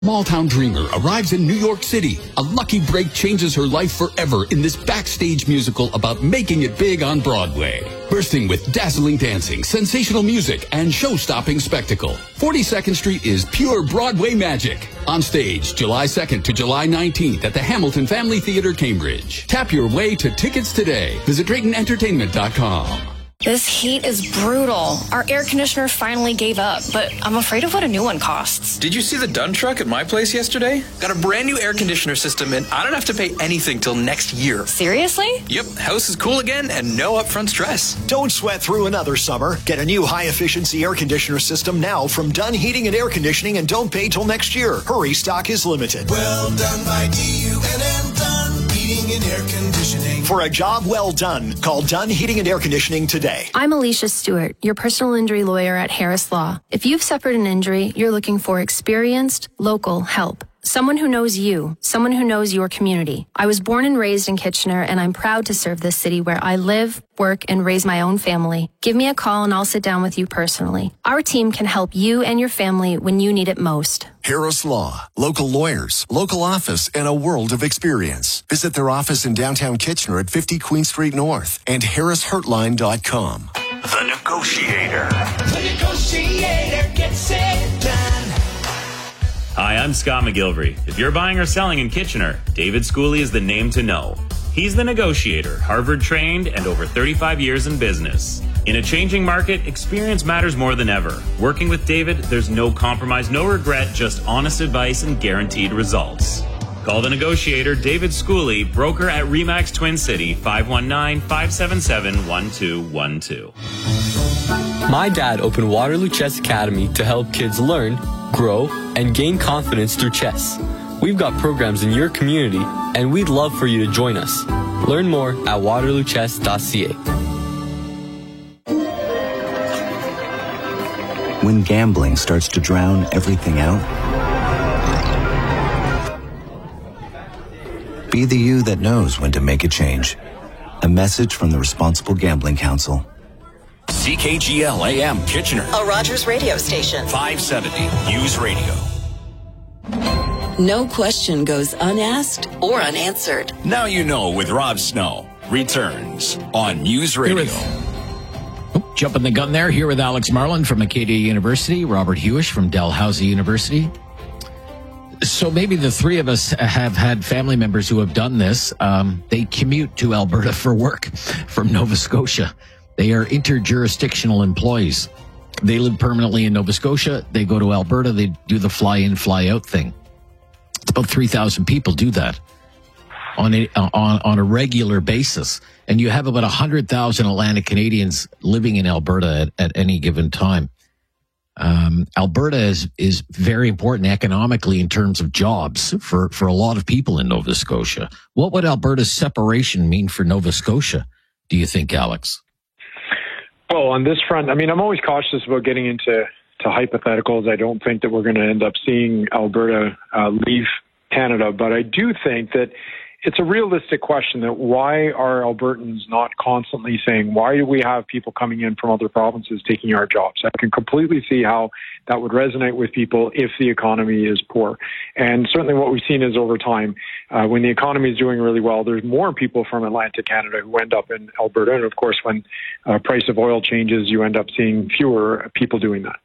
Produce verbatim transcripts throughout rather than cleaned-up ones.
Small Town Dreamer arrives in New York City. A lucky break changes her life forever in this backstage musical about making it big on Broadway. Bursting with dazzling dancing, sensational music, and show-stopping spectacle. forty-second Street is pure Broadway magic. On stage, July second to July nineteenth at the Hamilton Family Theatre, Cambridge. Tap your way to tickets today. Visit Drayton Entertainment dot com. This heat is brutal. Our air conditioner finally gave up, but I'm afraid of what a new one costs. Did you see the Dunn truck at my place yesterday? Got a brand new air conditioner system, and I don't have to pay anything till next year. Seriously? Yep, house is cool again and no upfront stress. Don't sweat through another summer. Get a new high-efficiency air conditioner system now from Dunn Heating and Air Conditioning, and don't pay till next year. Hurry, stock is limited. Well done by D U N N, Dunn Heating and Air Conditioning. For a job well done, call Dunn Heating and Air Conditioning today. I'm Alicia Stewart, your personal injury lawyer at Harris Law. If you've suffered an injury, you're looking for experienced, local help. Someone who knows you, someone who knows your community. I was born and raised in Kitchener, and I'm proud to serve this city where I live, work, and raise my own family. Give me a call and I'll sit down with you personally. Our team can help you and your family when you need it most. Harris Law, local lawyers, local office, and a world of experience. Visit their office in downtown Kitchener at fifty Queen Street North and harris hurtline dot com. The Negotiator. The Negotiator gets it done. Hi, I'm Scott McGilvery. If you're buying or selling in Kitchener, David Schooley is the name to know. He's the negotiator, Harvard-trained and over thirty-five years in business. In a changing market, experience matters more than ever. Working with David, there's no compromise, no regret, just honest advice and guaranteed results. Call the negotiator, David Schooley, broker at Remax Twin City, five one nine, five seven seven, one two one two. My dad opened Waterloo Chess Academy to help kids learn, grow, and gain confidence through chess. We've got programs in your community, and we'd love for you to join us. Learn more at waterloo chess dot c a. When gambling starts to drown everything out, be the you that knows when to make a change. A message from the Responsible Gambling Council. C K G L A M Kitchener. A Rogers radio station. five seventy News Radio. No question goes unasked or unanswered. Now you know with Rob Snow. Returns on News Radio. Oh, jumping the gun there. Here with Alex Marlin from Acadia University, Robert Hewish from Dalhousie University. So maybe the three of us have had family members who have done this. Um, they commute to Alberta for work from Nova Scotia. They are interjurisdictional employees. They live permanently in Nova Scotia. They go to Alberta. They do the fly-in, fly-out thing. It's about three thousand people do that on a, on, on a regular basis. And you have about one hundred thousand Atlantic Canadians living in Alberta at, at any given time. Um, Alberta is, is very important economically in terms of jobs for, for a lot of people in Nova Scotia. What would Alberta's separation mean for Nova Scotia, do you think, Alex? Well, on this front, I mean, I'm always cautious about getting into to hypotheticals. I don't think that we're going to end up seeing Alberta uh, leave Canada, but I do think that it's a realistic question that why are Albertans not constantly saying, why do we have people coming in from other provinces taking our jobs? I can completely see how that would resonate with people if the economy is poor. And certainly what we've seen is over time, uh, when the economy is doing really well, there's more people from Atlantic Canada who end up in Alberta. And of course, when uh, price of oil changes, you end up seeing fewer people doing that.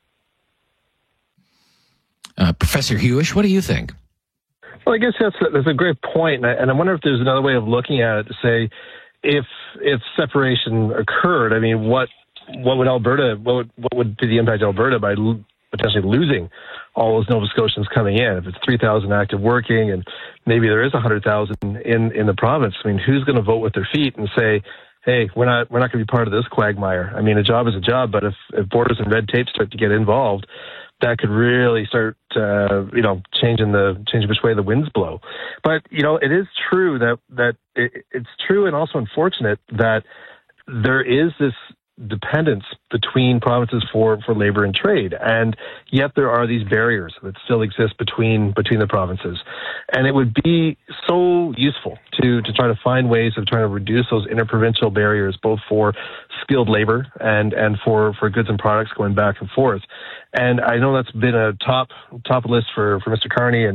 Uh, Professor Hewish, what do you think? Well, I guess that's a, that's a great point, and I, and I wonder if there's another way of looking at it to say, if if separation occurred, I mean, what what would Alberta, what would, what would be the impact of Alberta by lo- potentially losing all those Nova Scotians coming in? If it's three thousand active working, and maybe there is one hundred thousand in in the province, I mean, who's going to vote with their feet and say, hey, we're not we're not going to be part of this quagmire? I mean, a job is a job, but if, if borders and red tape start to get involved, that could really start, uh, you know, changing the changing which way the winds blow. But you know, it is true that that it, it's true and also unfortunate that there is this dependence between provinces for, for labor and trade. And yet there are these barriers that still exist between between the provinces. And it would be so useful to, to try to find ways of trying to reduce those interprovincial barriers, both for skilled labor and, and for, for goods and products going back and forth. And I know that's been a top top list for, for Mister Carney and